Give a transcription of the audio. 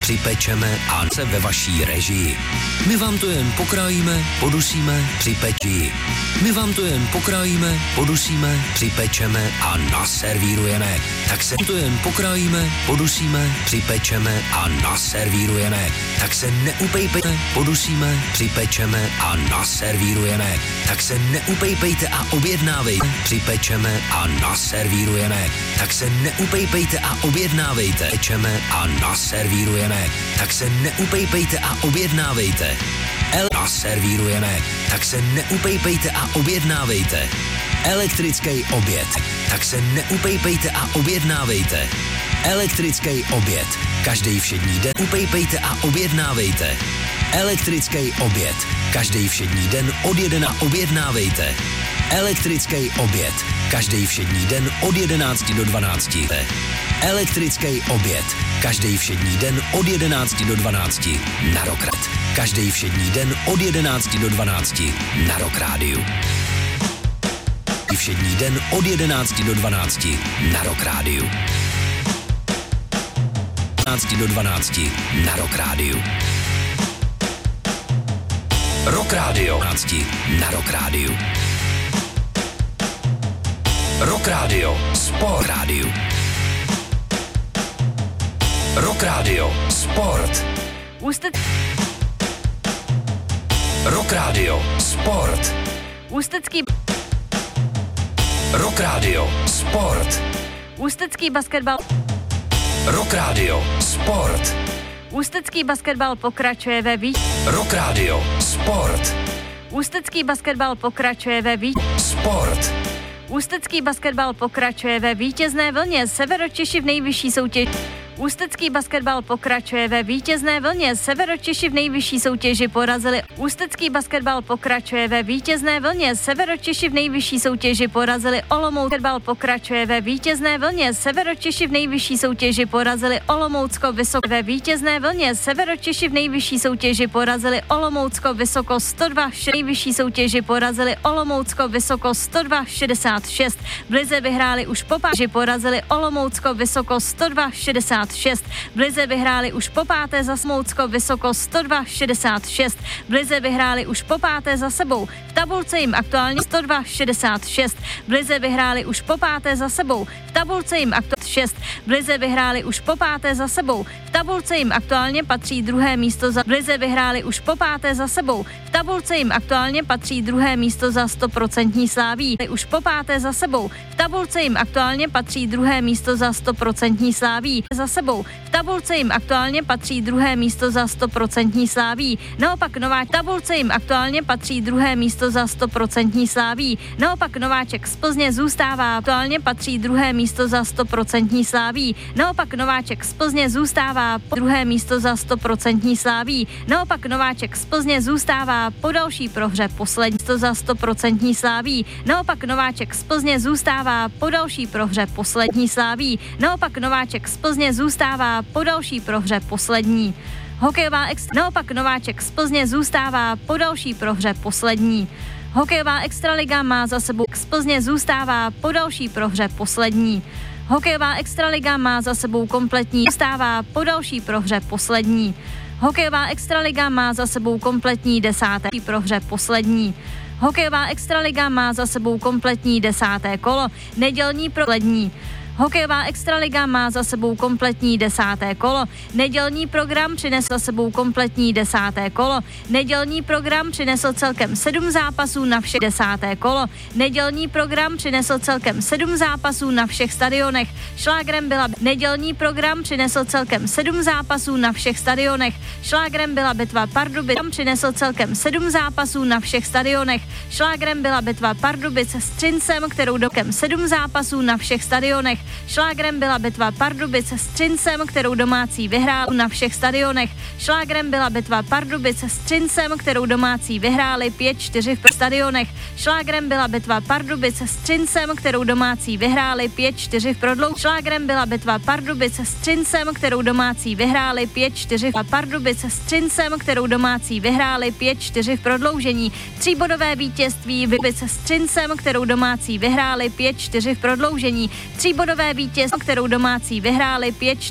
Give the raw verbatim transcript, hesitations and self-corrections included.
připečeme a se ve vaší režii. My vám to jen pokrájíme, podusíme, připečí. My vám to jen pokrájíme, podusíme, připečeme a naservírujeme. Tak se to jen pokrájíme, podusíme, připečeme a naservírujeme. Tak se neupejpejte, podusíme, připečeme a naservírujeme. Tak se neupejpejte a objednávejte, připečeme a naservírujeme. Tak se neupejpejte a objednávejte, pečeme a naservírujeme. Tak se neupejpejte a objednávejte. El naservírujeme. Tak se neupejpejte a objednávejte. Elektrický oběd. Tak se neupejpejte a objednávejte. Elektrický oběd. Každý všední den upejpejte a objednávejte. Elektrický oběd. Každý všední den od jedna objednávejte. Elektrický oběd. Každý všední den od jedenácti do dvanácti. Elektrický oběd. Každý všední den od jedenácti do dvanácti. Na Rockret. Každý všední den od jedenácti do dvanácti. Na Rock Rádiu. Všední den od jedenácti do dvanácti. Na Rock Rádiu. jedenácti do dvanácti. Na Rock Rádiu. Rock Radio. Na Rock Rádiu. Rock Radio. Sport Rádiu. Rock Radio. Sport. Ústec. Rock Radio. Sport. Ústecký. Rock Radio. Sport. Ústecký basketbal. Rock Radio. Sport. Ústecký basketbal pokračuje ve vý... Rock Radio. Sport. Ústecký basketbal pokračuje ve vý... Sport. Ústecký basketbal pokračuje ve vítězné vlně. Severočeši v nejvyšší soutěži. Ústecký basketbal pokračuje ve vítězné vlně. Severočeši v nejvyšší soutěži porazili. Ústecký basketbal pokračuje ve vítězné vlně. Severočeši v nejvyšší soutěži porazili Olomouc. Basketbal pokračuje ve vítězné vlně. Severočeši v nejvyšší soutěži porazili Olomoucko Vysoko. Ve vítězné vlně Severočeši v nejvyšší soutěži porazili Olomoucko Vysoko sto dva. V nejvyšší soutěži porazili Olomoucko Vysoko sto dva šedesát šest. V lize vyhráli už po páté, porazili Olomoucko Vysoko sto dva šedesát šest. V lize vyhráli už po páté za Smoucko Vysoko sto dva šedesát šest. V lize vyhráli už po páté za sebou. V tabulce jim aktuálně sto dva šedesát šest. V lize vyhráli už po páté za sebou. V tabulce jim aktuálně šest. V lize vyhráli už po páté za sebou. V tabulce jim aktuálně patří druhé místo za... V lize vyhráli už po páté za sebou. V tabulce jim aktuálně patří druhé místo za sto procent Slaví. Už po páté za sebou. V tabulce jim aktuálně patří druhé místo za sto procent Slaví. Za sebou. V tabulce jim aktuálně patří druhé místo za sto procent Slaví. Naopak nová tabulce jim aktuálně patří druhé místo za sto procent Slaví. Naopak nováček z Plzně zůstává. Aktuálně patří druhé místo za sto procent Slaví. Naopak nováček z Plzně zůstává po druhé místo za sto procent Slaví. Naopak nováček z Plzně zůstává po další prohře poslední místo za sto procent Slaví. Naopak nováček z Plzně zůstává po další prohře poslední Slaví. Naopak nováček z Plzně zůstává po další prohře poslední. Hokejová extra... Naopak nováček z Plzně zůstává po další prohře poslední. Hokejová extraliga má za sebou z Plzně zůstává po další prohře poslední. Hokejová extraliga má za sebou kompletní zůstává po další prohře poslední. Hokejová extraliga má za sebou kompletní desáté prohře poslední. Hokejová extraliga má za sebou kompletní desáté kolo, nedělní poslední. Hokejová extraliga má za sebou kompletní desáté kolo. Nedělní program přinesl za sebou kompletní desáté kolo. Nedělní program přinesl celkem sedm zápasů na všech desáté kolo. Nedělní program přinesl celkem sedm zápasů na všech stadionech. Šlágrem byla nedělní program přinesl celkem sedm zápasů na všech stadionech. Šlágrem byla bitva Pardubic. Přinesl celkem sedm zápasů na všech stadionech. Šlágrem byla bitva Pardubic s Třincem, kterou dokem sedm zápasů na všech stadionech. Šlágrem byla bitva Pardubic s Třincem, kterou domácí vyhrál na všech stadionech. Šlágrem byla bitva Pardubic s Třincem, kterou domácí vyhráli pět čtyři v stadionech. Šlágrem byla bitva Pardubic s Třincem, kterou domácí vyhráli pět čtyři v prodloužení. Šlágrem byla bitva Pardubic s Třincem, kterou domácí vyhráli pět čtyři v Pardubic s Třincem, kterou domácí vyhráli pět čtyři v prodloužení. Tříbodové vítězství Pardubic s Třincem, kterou domácí vyhráli pět čtyři v prodloužení. Tříbodové vítězství, kterou domácí vyhráli pět